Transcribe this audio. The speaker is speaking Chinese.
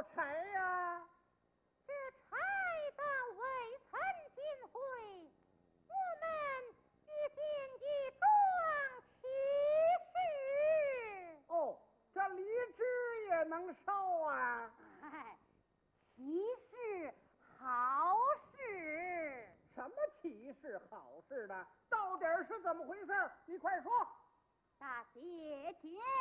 差呀？ 这差到未曾进会，我们已经一桩奇事。 哦，这荔枝也能烧啊？ 哎，奇事好事。 什么奇事好事的？到底是怎么回事？你快说。 大姐姐。